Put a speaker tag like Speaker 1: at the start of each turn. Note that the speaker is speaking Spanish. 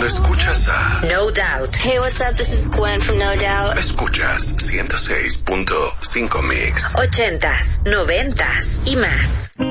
Speaker 1: escuchas a
Speaker 2: No Doubt.
Speaker 3: Hey, what's up? This is Gwen from No Doubt.
Speaker 1: Escuchas 106.5 Mix.
Speaker 2: 80s, 90s y más.